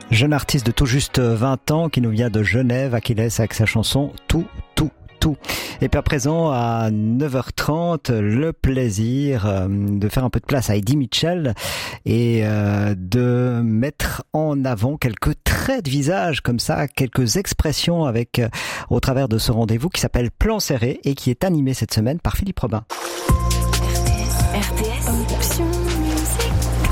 Jeune artiste de tout juste 20 ans qui nous vient de Genève, Achilles avec sa chanson Tout. Et puis à présent, à 9h30, le plaisir de faire un peu de place à Eddie Mitchell et de mettre en avant quelques traits de visage comme ça, quelques expressions avec au travers de ce rendez-vous qui s'appelle Plan Serré et qui est animé cette semaine par Philippe Robin. RTS Option Musique.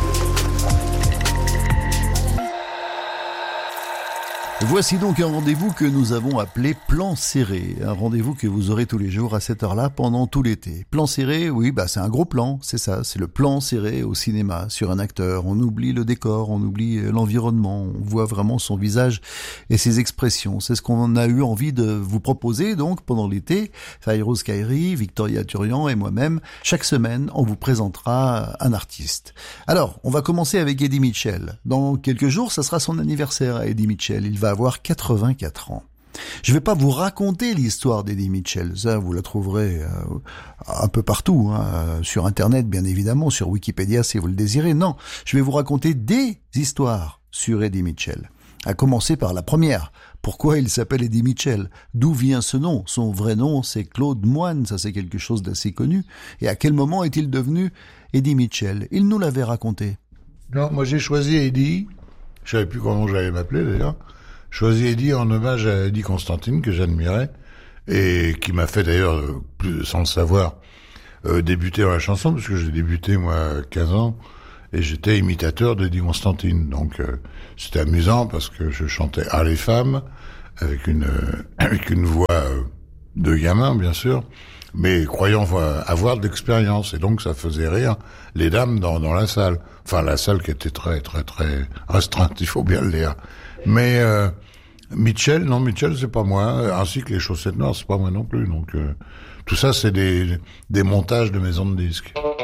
Voici donc un rendez-vous que nous avons appelé Plan Serré, un rendez-vous que vous aurez tous les jours à cette heure-là pendant tout l'été. Plan Serré, oui, c'est un gros plan, c'est ça, c'est le plan serré au cinéma, sur un acteur. On oublie le décor, on oublie l'environnement, on voit vraiment son visage et ses expressions. C'est ce qu'on a eu envie de vous proposer donc pendant l'été. Fairouz Kairi, Victoria Turian et moi-même, chaque semaine, on vous présentera un artiste. Alors, on va commencer avec Eddie Mitchell. Dans quelques jours, ça sera son anniversaire à Eddie Mitchell. Il va avoir 84 ans. Je vais pas vous raconter l'histoire d'Eddie Mitchell, ça vous la trouverez un peu partout, sur Internet bien évidemment, sur Wikipédia si vous le désirez. Non, je vais vous raconter des histoires sur Eddie Mitchell. À commencer par la première. Pourquoi il s'appelle Eddie Mitchell? D'où vient ce nom? Son vrai nom, c'est Claude Moine, ça c'est quelque chose d'assez connu. Et à quel moment est-il devenu Eddie Mitchell? Il nous l'avait raconté. Non, moi j'ai choisi Eddie, je savais plus comment j'allais m'appeler d'ailleurs. Choisi Eddie en hommage à Eddie Constantine, que j'admirais, et qui m'a fait d'ailleurs, sans le savoir, débuter dans la chanson, parce que j'ai débuté, moi, à 15 ans, et j'étais imitateur d'Eddie Constantine. Donc, c'était amusant, parce que je chantais « Ah les femmes », avec une voix de gamin, bien sûr, mais croyant avoir de l'expérience, et donc ça faisait rire les dames dans la salle. Enfin, la salle qui était très, très, très restreinte, il faut bien le dire. Mais Mitchell, c'est pas moi, ainsi que les chaussettes noires, c'est pas moi non plus. Donc tout ça, c'est des montages de maisons de disques.